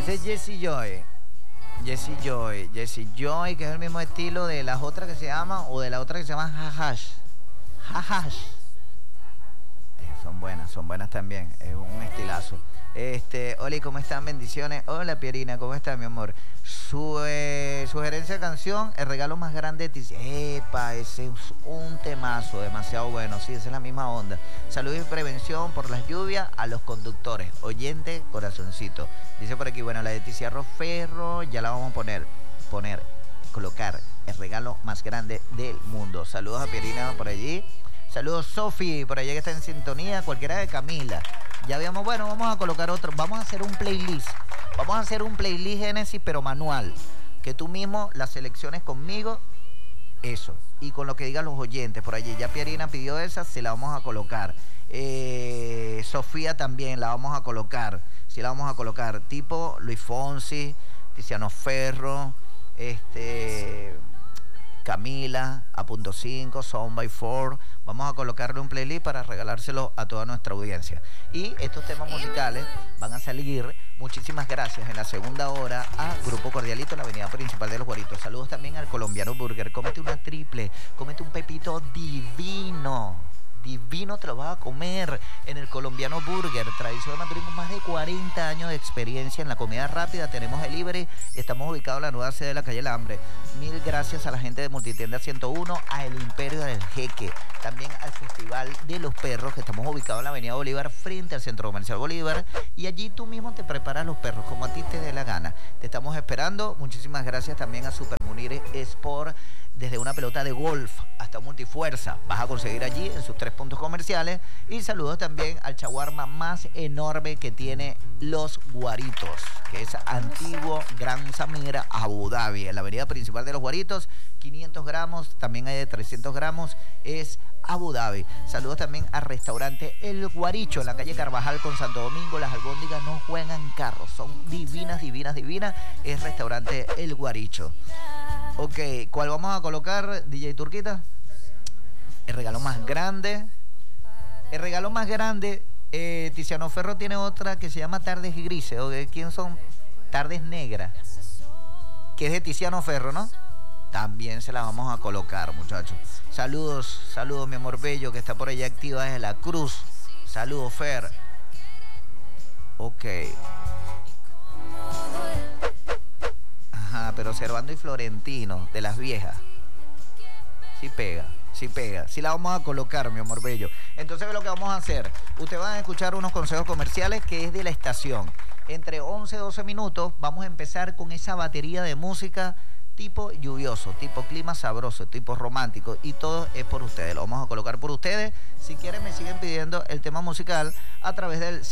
Ese es Jessie Joy. Jessie Joy, que es el mismo estilo de las otras que se llaman, o de la otra que se llama Hahash. Hahash. Son buenas también. Es un estilazo. Hola, ¿cómo están? Bendiciones. Hola, Pierina, ¿cómo estás, mi amor? Sugerencia de canción, El regalo más grande de ti. Epa, ese es un temazo, demasiado bueno. Sí, esa es la misma onda. Salud y prevención por las lluvias a los conductores. Oyente, corazoncito. Dice por aquí, bueno, la de Ticia Roferro, ya la vamos a colocar. El regalo más grande del mundo. Saludos a Pierina por allí. Saludos, Sofi, por allá que está en sintonía. Cualquiera de Camila. Ya habíamos, bueno, vamos a colocar otro. Vamos a hacer un playlist. Vamos a hacer un playlist Génesis, pero manual. Que tú mismo la selecciones conmigo. Eso. Y con lo que digan los oyentes por allí. Ya Pierina pidió esa, se la vamos a colocar. Sofía también la vamos a colocar. Sí, la vamos a colocar. Tipo Luis Fonsi, Tiziano Ferro, Camila, A.5, Sound by 4. Vamos a colocarle un playlist para regalárselo a toda nuestra audiencia. Y estos temas musicales van a salir, muchísimas gracias, en la segunda hora a Grupo Cordialito, la avenida principal de Los Guaritos. Saludos también al Colombiano Burger. Cómete una triple, cómete un pepito divino. Divino te lo vas a comer en el Colombiano Burger. Tradición de Madrid, con más de 40 años de experiencia en la comida rápida. Tenemos delivery. Estamos ubicados en la nueva sede de la calle El Hambre. Mil gracias a la gente de Multitienda 101, a El Imperio del Jeque, también al Festival de los Perros, que estamos ubicados en la avenida Bolívar, frente al Centro Comercial Bolívar. Y allí tú mismo te preparas los perros como a ti te dé la gana. Te estamos esperando. Muchísimas gracias también a Super Munir Sport. Desde una pelota de golf hasta multifuerza, vas a conseguir allí en sus 3 puntos comerciales. Y saludos también al chaguarma más enorme que tiene Los Guaritos, que es Antiguo Gran Samira, Abu Dhabi, en la avenida principal de Los Guaritos. 500 gramos, también hay de 300 gramos, es Abu Dhabi. Saludos también al restaurante El Guaricho, en la calle Carvajal con Santo Domingo. Las albóndigas no juegan carros, son divinas. Es restaurante El Guaricho. Ok, ¿cuál vamos a colocar, DJ Turquita? El regalo más grande. Tiziano Ferro tiene otra que se llama Tardes Grises. ¿Okay? ¿Quién son? Tardes Negras. Que es de Tiziano Ferro, ¿no? También se la vamos a colocar, muchachos. Saludos, mi amor bello, que está por allá activa desde La Cruz. Saludos, Fer. Ok. Pero Servando y Florentino, de las viejas. Sí pega. Sí la vamos a colocar, mi amor bello. Entonces, lo que vamos a hacer, ustedes van a escuchar unos consejos comerciales que es de la estación. Entre 11 y 12 minutos vamos a empezar con esa batería de música tipo lluvioso, tipo clima sabroso, tipo romántico, y todo es por ustedes, lo vamos a colocar por ustedes. Si quieren me siguen pidiendo el tema musical a través del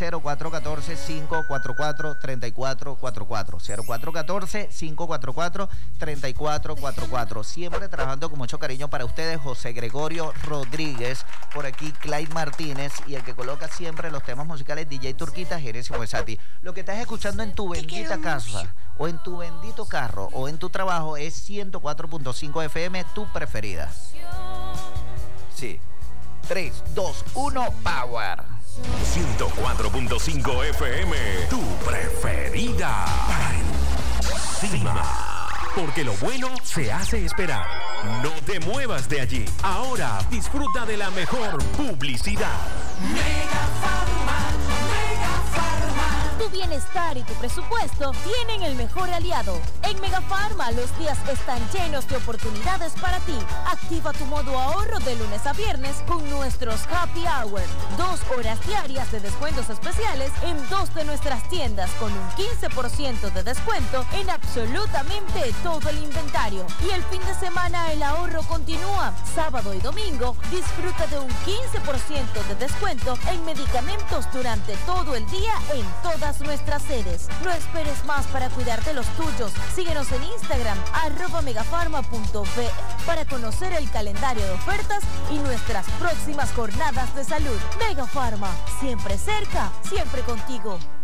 0414-544-3444, 0414-544-3444. Siempre trabajando con mucho cariño para ustedes, José Gregorio Rodríguez, por aquí Clyde Martínez, y el que coloca siempre los temas musicales, DJ Turquita, Génesis Moesati. Lo que estás escuchando en tu bendita casa, o en tu bendito carro, o en tu trabajo, es 104.5 FM, tu preferida. Sí. 3, 2, 1, Power. 104.5 FM, tu preferida. Para encima. Porque lo bueno se hace esperar. No te muevas de allí. Ahora disfruta de la mejor publicidad. Mega Pharma. Tu bienestar y tu presupuesto tienen el mejor aliado. En Mega Pharma los días están llenos de oportunidades para ti. Activa tu modo ahorro de lunes a viernes con nuestros Happy Hour. 2 horas diarias de descuentos especiales en 2 de nuestras tiendas con un 15% de descuento en absolutamente todo el inventario. Y el fin de semana el ahorro continúa. Sábado y domingo disfruta de un 15% de descuento en medicamentos durante todo el día en todas nuestras sedes. No esperes más para cuidar de los tuyos. Síguenos en Instagram @megafarma.be para conocer el calendario de ofertas y nuestras próximas jornadas de salud. Mega Pharma, siempre cerca, siempre contigo.